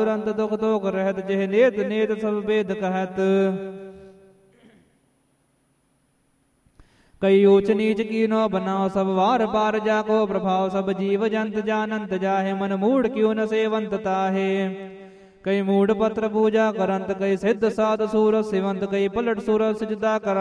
दुरंत दुख तोक रहत जिह नेत नेत सब वेद कहत। कई ऊंच नीच कीनो बनाओ सब वार पार जाको प्रभाव सब जीव जंत जानंत जाहे मन मूढ़ क्यों न सेवंत ताहे। कई मूढ़ पत्र पूजा करंत कई सिद्ध साध सूर सिवंत कई पलट सूर सिजदा कर